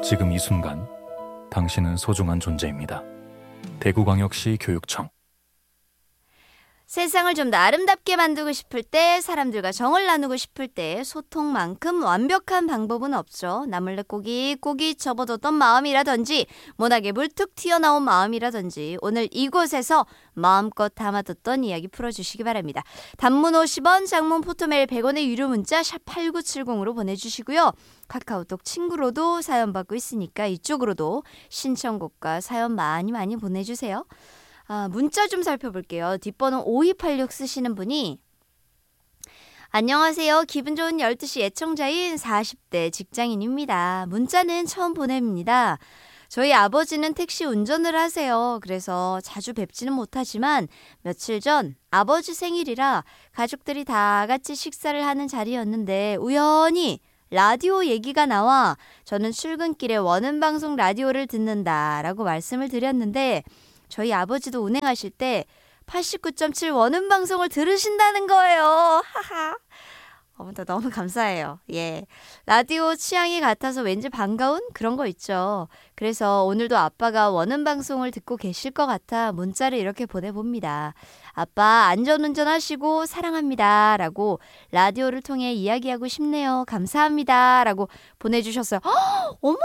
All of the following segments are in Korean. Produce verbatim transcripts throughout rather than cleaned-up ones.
지금 이 순간 당신은 소중한 존재입니다. 대구광역시 교육청. 세상을 좀 더 아름답게 만들고 싶을 때, 사람들과 정을 나누고 싶을 때 소통만큼 완벽한 방법은 없죠. 나몰래 꼬깃꼬깃 접어뒀던 마음이라든지 모나게 물뚝 튀어나온 마음이라든지 오늘 이곳에서 마음껏 담아뒀던 이야기 풀어주시기 바랍니다. 단문 오십 원, 장문 포토메일 백 원의 유료 문자 샵 팔구칠공으로 보내주시고요. 카카오톡 친구로도 사연 받고 있으니까 이쪽으로도 신청곡과 사연 많이 많이 보내주세요. 아, 문자 좀 살펴볼게요. 뒷번호 오이팔육 쓰시는 분이 안녕하세요. 기분 좋은 열두 시 애청자인 사십 대 직장인입니다. 문자는 처음 보냅니다. 저희 아버지는 택시 운전을 하세요. 그래서 자주 뵙지는 못하지만 며칠 전 아버지 생일이라 가족들이 다 같이 식사를 하는 자리였는데 우연히 라디오 얘기가 나와 저는 출근길에 원음방송 라디오를 듣는다라고 말씀을 드렸는데 저희 아버지도 운행하실 때 팔십구 점 칠 원음방송을 들으신다는 거예요. 하하. 어머나 너무 감사해요. 예, 라디오 취향이 같아서 왠지 반가운 그런 거 있죠. 그래서 오늘도 아빠가 원음방송을 듣고 계실 것 같아 문자를 이렇게 보내봅니다. 아빠 안전운전 하시고 사랑합니다 라고 라디오를 통해 이야기하고 싶네요. 감사합니다 라고 보내주셨어요. 허, 어머나.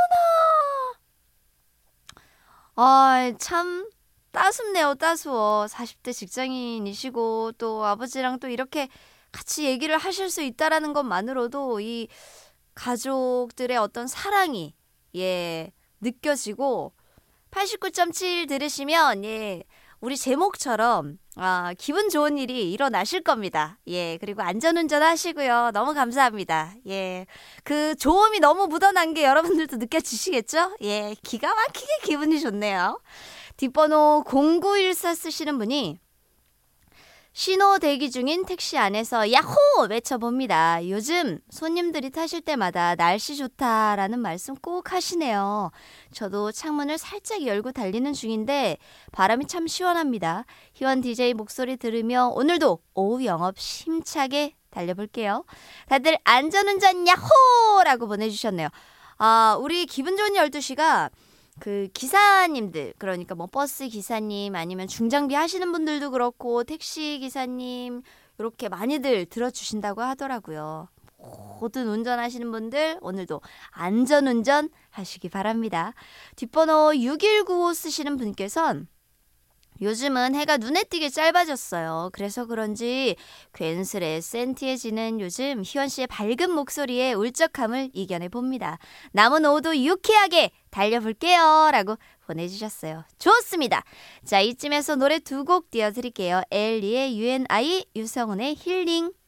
아, 참 따숩네요. 따스워. 사십 대 직장인이시고 또 아버지랑 또 이렇게 같이 얘기를 하실 수 있다라는 것만으로도 이 가족들의 어떤 사랑이 예 느껴지고 팔십구 점 칠 들으시면 예 우리 제목처럼 아, 기분 좋은 일이 일어나실 겁니다. 예, 그리고 안전운전 하시고요. 너무 감사합니다. 예, 그 좋음이 너무 묻어난 게 여러분들도 느껴지시겠죠? 예, 기가 막히게 기분이 좋네요. 뒷번호 공구일사 쓰시는 분이 신호 대기 중인 택시 안에서 야호! 외쳐봅니다. 요즘 손님들이 타실 때마다 날씨 좋다라는 말씀 꼭 하시네요. 저도 창문을 살짝 열고 달리는 중인데 바람이 참 시원합니다. 희원 디제이 목소리 들으며 오늘도 오후 영업 힘차게 달려볼게요. 다들 안전운전 야호! 라고 보내주셨네요. 아, 우리 기분 좋은 열두 시가 그 기사님들, 그러니까 뭐 버스 기사님 아니면 중장비 하시는 분들도 그렇고 택시 기사님 이렇게 많이들 들어주신다고 하더라고요. 모든 운전하시는 분들 오늘도 안전운전 하시기 바랍니다. 뒷번호 육일구오 쓰시는 분께서는 요즘은 해가 눈에 띄게 짧아졌어요. 그래서 그런지 괜스레 센티해지는 요즘 희원씨의 밝은 목소리에 울적함을 이겨내봅니다. 남은 오후도 유쾌하게 달려볼게요 라고 보내주셨어요. 좋습니다. 자, 이쯤에서 노래 두 곡 띄워드릴게요. 엘리의 유엔아이, 유성훈의 힐링.